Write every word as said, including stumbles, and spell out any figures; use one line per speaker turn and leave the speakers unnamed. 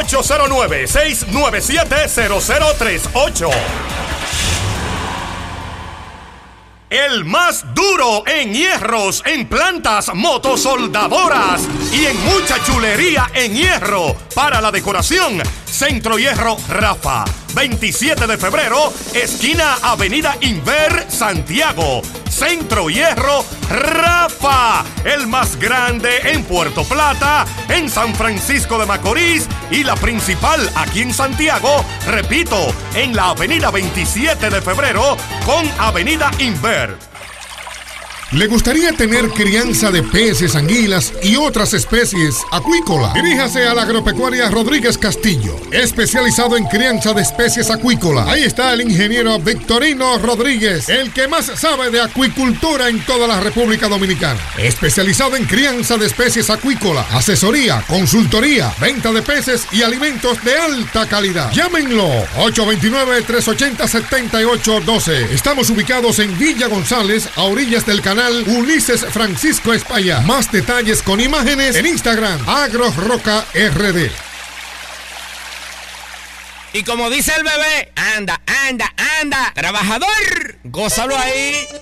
ocho cero nueve, seis nueve siete, cero cero tres ocho. El más duro en hierros, en plantas motosoldadoras y en mucha chulería en hierro para la decoración. Centro Hierro Rafa. veintisiete de febrero, esquina Avenida Inver, Santiago. Centro Hierro Rafa, el más grande en Puerto Plata, en San Francisco de Macorís y la principal aquí en Santiago, repito, en la Avenida veintisiete de febrero con Avenida Inver.
¿Le gustaría tener crianza de peces, anguilas y otras especies acuícolas? Diríjase a la Agropecuaria Rodríguez Castillo, especializado en crianza de especies acuícolas. Ahí está el ingeniero Victorino Rodríguez, el que más sabe de acuicultura en toda la República Dominicana. Especializado en crianza de especies acuícolas, asesoría, consultoría, venta de peces y alimentos de alta calidad. Llámenlo ocho dos nueve, tres ocho cero, siete ocho uno dos. Estamos ubicados en Villa González, a orillas del canal Ulises Francisco España. Más detalles con imágenes en Instagram, AgroRoca R D.
Y como dice el bebé, anda, anda, anda, trabajador, gózalo ahí.